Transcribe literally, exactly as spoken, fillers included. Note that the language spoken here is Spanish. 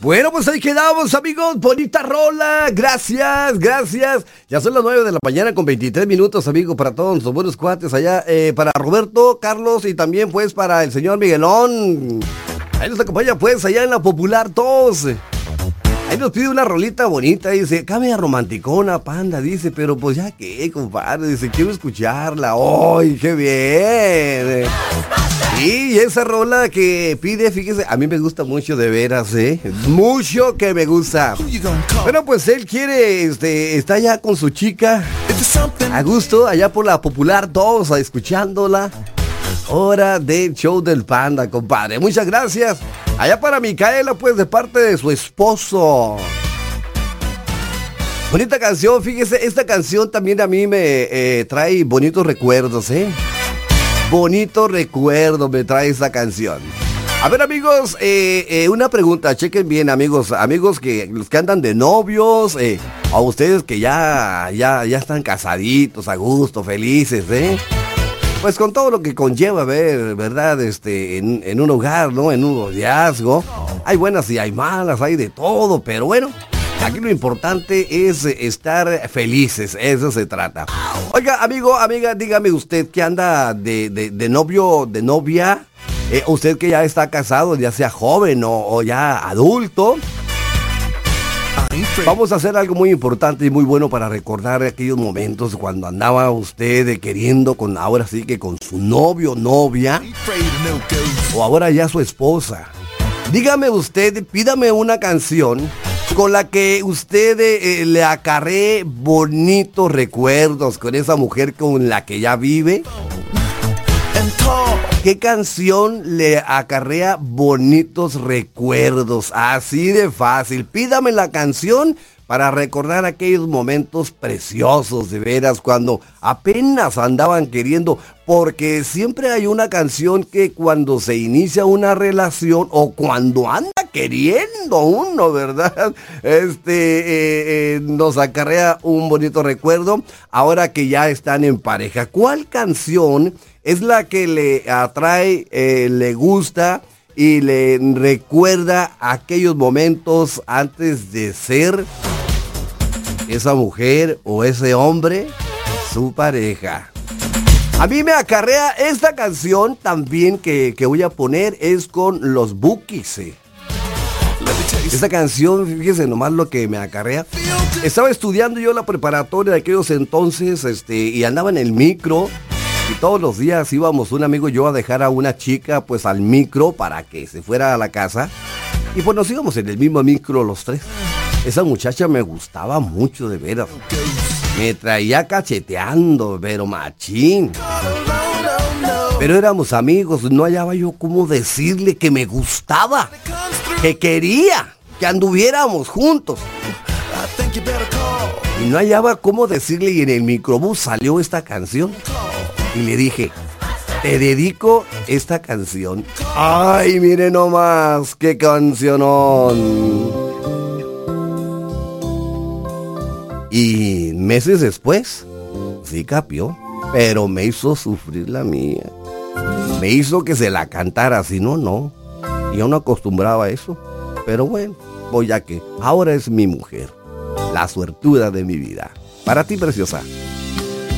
Bueno, pues ahí quedamos, amigos. Bonita rola. Gracias, gracias. Ya son las nueve de la mañana con veintitrés minutos, amigos, para todos los buenos cuates allá. Eh, para Roberto, Carlos y también, pues, para el señor Miguelón. Ahí nos acompaña, pues, allá en la Popular dos. Ahí nos pide una rolita bonita. Dice, cambia romanticona, Panda. Dice, pero pues ya qué, compadre. Dice, quiero escucharla. ¡Ay, qué bien! Y esa rola que pide, fíjese, a mí me gusta mucho de veras, ¿eh? Mucho que me gusta. Bueno, pues él quiere, este, está ya con su chica a gusto, allá por la Popular dos, escuchándola. Hora del show del Panda, compadre. Muchas gracias. Allá para Micaela, pues, de parte de su esposo. Bonita canción, fíjese, esta canción también a mí me eh, trae bonitos recuerdos, ¿eh? Bonito recuerdo me trae esta canción. A ver, amigos, eh, eh, una pregunta, chequen bien, amigos, amigos que los que andan de novios, eh, a ustedes que ya, ya, ya están casaditos, a gusto, felices, ¿eh? Pues con todo lo que conlleva ver, ¿verdad? Este, en, en un hogar, ¿no? En un noviazgo. Hay buenas y hay malas, hay de todo, pero bueno. Aquí lo importante es estar felices, eso se trata. Oiga, amigo, amiga, dígame usted que anda de, de, de novio, de novia, eh, usted que ya está casado, ya sea joven o, o ya adulto. Vamos a hacer algo muy importante y muy bueno para recordar aquellos momentos cuando andaba usted queriendo con, ahora sí que con su novio o novia, o ahora ya su esposa. Dígame usted, pídame una canción con la que usted eh, le acarree bonitos recuerdos con esa mujer con la que ya vive. ¿Qué canción le acarrea bonitos recuerdos? Así de fácil. Pídame la canción para recordar aquellos momentos preciosos, de veras, cuando apenas andaban queriendo, porque siempre hay una canción que cuando se inicia una relación o cuando anda queriendo uno, ¿verdad? Este, eh, eh, nos acarrea un bonito recuerdo ahora que ya están en pareja. ¿Cuál canción es la que le atrae, eh, le gusta y le recuerda aquellos momentos antes de ser esa mujer o ese hombre su pareja? A mí me acarrea esta canción también que, que voy a poner, es con los Bukis. eh. Esta canción, fíjese nomás lo que me acarrea. Estaba estudiando yo la preparatoria de aquellos entonces, este, y andaba en el micro. Y todos los días íbamos un amigo y yo a dejar a una chica pues al micro para que se fuera a la casa. Y pues nos íbamos en el mismo micro los tres. Esa muchacha me gustaba mucho, de veras. Me traía cacheteando, pero machín. Pero éramos amigos, no hallaba yo cómo decirle que me gustaba, que quería, que anduviéramos juntos. Y no hallaba cómo decirle, y en el microbús salió esta canción. Y le dije, te dedico esta canción. Ay, mire nomás, qué cancionón. Y meses después, sí capió, pero me hizo sufrir la mía. Me hizo que se la cantara, si no, no. Y yo no acostumbraba a eso. Pero bueno, voy a que ahora es mi mujer, la suertuda de mi vida. Para ti, preciosa.